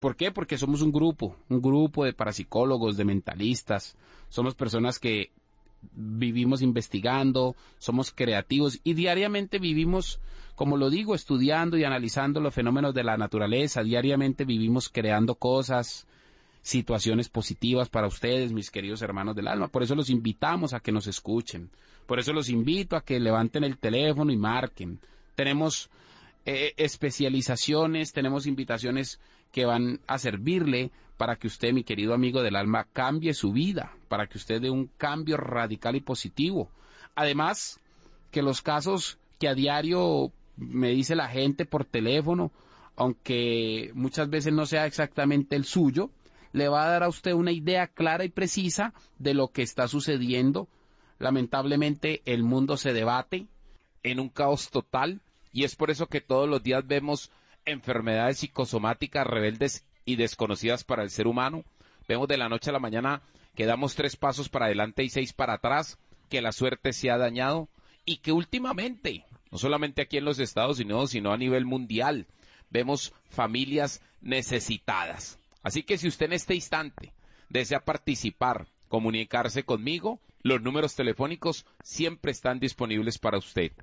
¿Por qué? Porque somos un grupo de parapsicólogos, de mentalistas, somos personas que vivimos investigando, somos creativos y diariamente vivimos, como lo digo, estudiando y analizando los fenómenos de la naturaleza, diariamente vivimos creando cosas, situaciones positivas para ustedes, mis queridos hermanos del alma. Por eso los invitamos a que nos escuchen, por eso los invito a que levanten el teléfono y marquen. Tenemos especializaciones, tenemos invitaciones que van a servirle para que usted, mi querido amigo del alma, cambie su vida, para que usted dé un cambio radical y positivo. Además, que los casos que a diario me dice la gente por teléfono, aunque muchas veces no sea exactamente el suyo, le va a dar a usted una idea clara y precisa de lo que está sucediendo. Lamentablemente, el mundo se debate en un caos total, y es por eso que todos los días vemos enfermedades psicosomáticas rebeldes y desconocidas para el ser humano. Vemos de la noche a la mañana que damos 3 pasos para adelante y 6 para atrás, que la suerte se ha dañado, y que últimamente, no solamente aquí en los Estados Unidos, sino a nivel mundial, vemos familias necesitadas. Así que si usted en este instante desea participar, comunicarse conmigo, los números telefónicos siempre están disponibles para usted.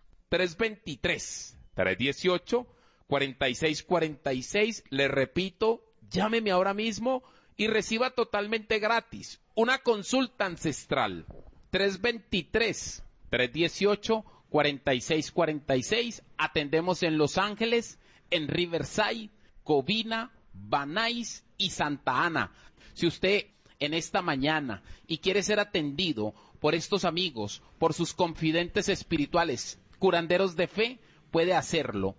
323-318-4646, le repito, llámeme ahora mismo y reciba totalmente gratis una consulta ancestral. 323-318-4646, atendemos en Los Ángeles, en Riverside, Covina, Van Nuys y Santa Ana. Si usted en esta mañana y quiere ser atendido por estos amigos, por sus confidentes espirituales, curanderos de fe, puede hacerlo.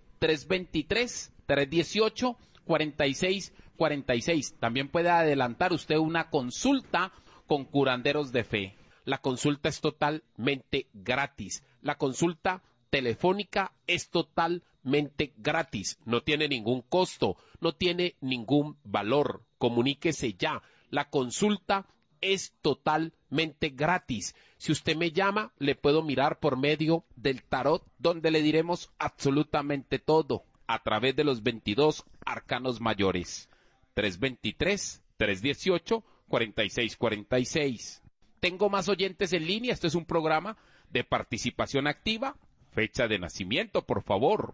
323-318-4646. También puede adelantar usted una consulta con curanderos de fe. La consulta es totalmente gratis. La consulta telefónica es totalmente gratis. No tiene ningún costo, no tiene ningún valor. Comuníquese ya. La consulta es totalmente gratis. Si usted me llama, le puedo mirar por medio del tarot, donde le diremos absolutamente todo, a través de los 22 arcanos mayores. 323-318-4646. Tengo más oyentes en línea. Este es un programa de participación activa. Fecha de nacimiento, por favor.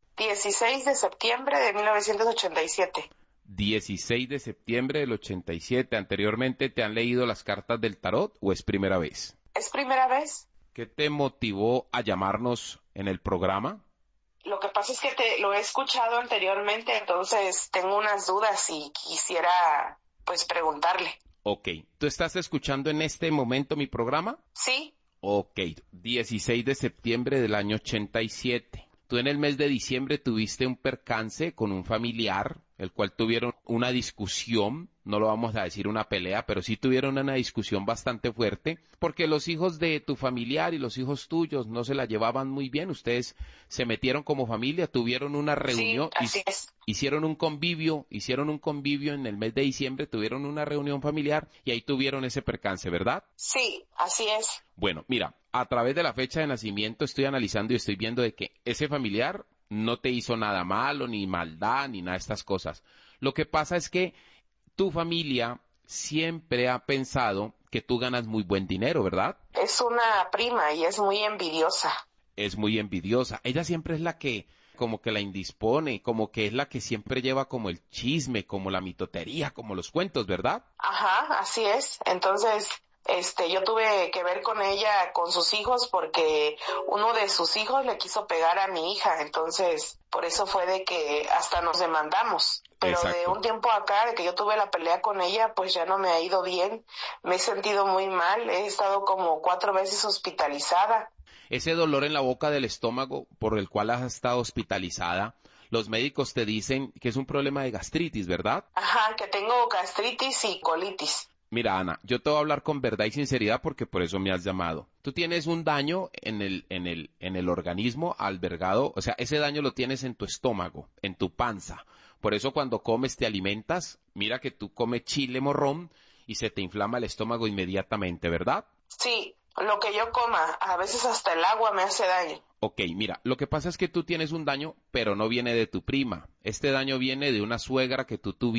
16 de septiembre de 1987. 16 de septiembre del 87. ¿Anteriormente te han leído las cartas del tarot o es primera vez? Es primera vez. ¿Qué te motivó a llamarnos en el programa? Lo que pasa es que lo he escuchado anteriormente, entonces tengo unas dudas y quisiera, pues, preguntarle. Ok. ¿Tú estás escuchando en este momento mi programa? Sí. Ok. 16 de septiembre del año 87. Tú en el mes de diciembre tuviste un percance con un familiar, el cual tuvieron una discusión, no lo vamos a decir una pelea, pero sí tuvieron una discusión bastante fuerte, porque los hijos de tu familiar y los hijos tuyos no se la llevaban muy bien. Ustedes se metieron como familia, tuvieron una reunión, sí, así es. hicieron un convivio en el mes de diciembre, tuvieron una reunión familiar y ahí tuvieron ese percance, ¿verdad? Sí, así es. Bueno, mira, a través de la fecha de nacimiento estoy analizando y estoy viendo de que ese familiar no te hizo nada malo, ni maldad, ni nada de estas cosas. Lo que pasa es que tu familia siempre ha pensado que tú ganas muy buen dinero, ¿verdad? Es una prima y es muy envidiosa. Es muy envidiosa. Ella siempre es la que como que la indispone, como que es la que siempre lleva como el chisme, como la mitotería, como los cuentos, ¿verdad? Ajá, así es. Entonces, yo tuve que ver con ella, con sus hijos, porque uno de sus hijos le quiso pegar a mi hija, entonces, por eso fue de que hasta nos demandamos. Pero Exacto. De un tiempo acá, de que yo tuve la pelea con ella, pues ya no me ha ido bien, me he sentido muy mal, he estado como 4 veces hospitalizada. Ese dolor en la boca del estómago por el cual has estado hospitalizada, los médicos te dicen que es un problema de gastritis, ¿verdad? Ajá, que tengo gastritis y colitis. Mira, Ana, yo te voy a hablar con verdad y sinceridad porque por eso me has llamado. Tú tienes un daño en el organismo albergado, o sea, ese daño lo tienes en tu estómago, en tu panza. Por eso cuando comes te alimentas, mira que tú comes chile morrón y se te inflama el estómago inmediatamente, ¿verdad? Sí, lo que yo coma, a veces hasta el agua me hace daño. Ok, mira, lo que pasa es que tú tienes un daño, pero no viene de tu prima. Este daño viene de una suegra que tú tuviste.